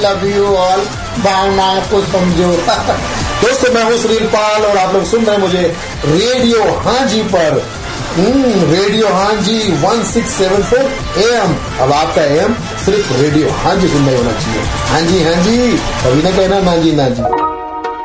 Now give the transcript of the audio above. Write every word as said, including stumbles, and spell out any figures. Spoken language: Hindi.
लव यू ऑल, भावनाओं को समझो। दोस्तों मैं हूँ सुनील पाल और आप लोग सुन रहे हैं मुझे रेडियो हाँ जी पर। हम्म रेडियो हाँ जी one six seven four A M. अब आपका ए एम सिर्फ रेडियो हाँ जी सुनना होना चाहिए। हाँ जी हाँ जी, कभी ना कहना ना जी ना जी।